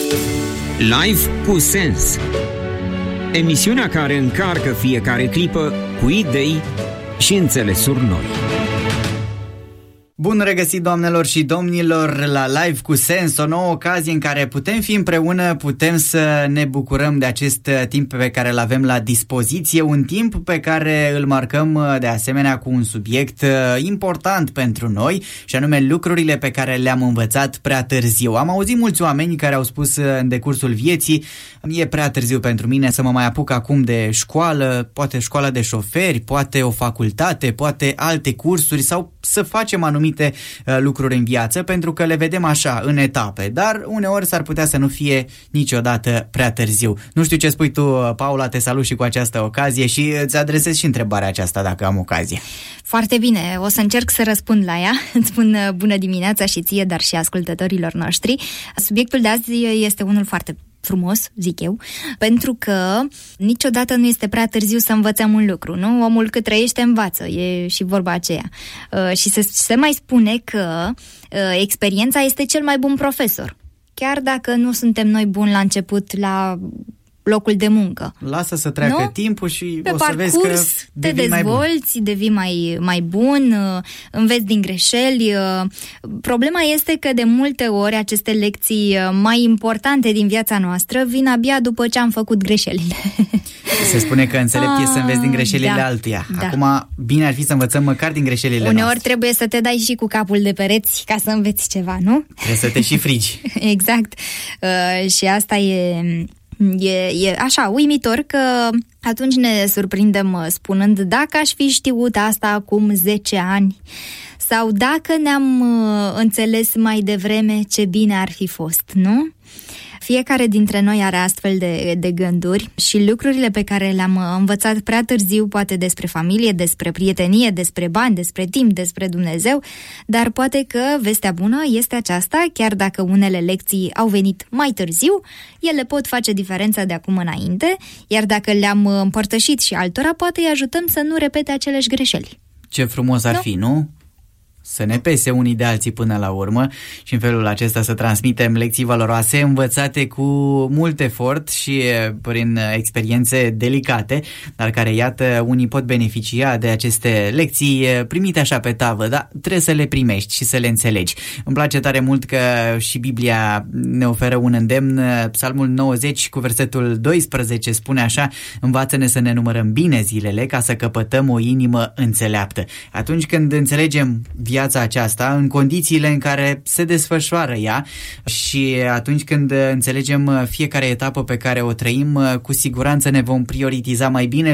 Live cu sens. Emisiunea care încarcă fiecare clipă cu idei și înțelesuri noi. Bun regăsit, doamnelor și domnilor, la Live cu Sens, o nouă ocazie în care putem fi împreună, putem să ne bucurăm de acest timp pe care îl avem la dispoziție, un timp pe care îl marcăm de asemenea cu un subiect important pentru noi, și anume lucrurile pe care le-am învățat prea târziu. Am auzit mulți oameni care au spus în decursul vieții: e prea târziu pentru mine să mă mai apuc acum de școală, poate școala de șoferi, poate o facultate, poate alte cursuri, sau să facem anumite lucruri în viață, pentru că le vedem așa, în etape, dar uneori s-ar putea să nu fie niciodată prea târziu. Nu știu ce spui tu, Paula, te salut și cu această ocazie și îți adresez și întrebarea aceasta dacă am ocazie. Foarte bine, o să încerc să răspund la ea. Îți spun bună dimineața și ție, dar și ascultătorilor noștri. Subiectul de azi este unul foarte frumos, zic eu, pentru că niciodată nu este prea târziu să învățăm un lucru, nu? Omul cât trăiește învață, e și vorba aceea. Și se mai spune că experiența este cel mai bun profesor, chiar dacă nu suntem noi buni la început la locul de muncă. Lasă să treacă timpul și pe o să vezi că te dezvolți, devii mai bun, înveți din greșeli. Problema este că de multe ori aceste lecții mai importante din viața noastră vin abia după ce am făcut greșelile. Se spune că înțelept e să înveți din greșelile altuia. Da. Acum, bine ar fi să învățăm măcar din greșelile noastre. noastre. Trebuie să te dai și cu capul de pereți ca să înveți ceva, nu? Trebuie să te și frigi. Exact. Și asta e așa uimitor că atunci ne surprindem spunând: dacă aș fi știut asta acum 10 ani, sau dacă ne-am înțeles mai devreme, ce bine ar fi fost, nu? Fiecare dintre noi are astfel de gânduri și lucrurile pe care le-am învățat prea târziu, poate despre familie, despre prietenie, despre bani, despre timp, despre Dumnezeu, dar poate că vestea bună este aceasta: chiar dacă unele lecții au venit mai târziu, ele pot face diferența de acum înainte, iar dacă le-am împărtășit și altora, poate îi ajutăm să nu repete aceleași greșeli. Ce frumos ar fi, nu? Să ne pese unii de alții până la urmă și în felul acesta să transmitem lecții valoroase, învățate cu mult efort și prin experiențe delicate, dar care, iată, unii pot beneficia de aceste lecții primite așa pe tavă, dar trebuie să le primești și să le înțelegi. Îmi place tare mult că și Biblia ne oferă un îndemn. Psalmul 90 cu versetul 12 spune așa: învață-ne să ne numărăm bine zilele ca să căpătăm o inimă înțeleaptă. Atunci când înțelegem viața aceasta, în condițiile în care se desfășoară ea, și atunci când înțelegem fiecare etapă pe care o trăim, cu siguranță ne vom prioritiza mai bine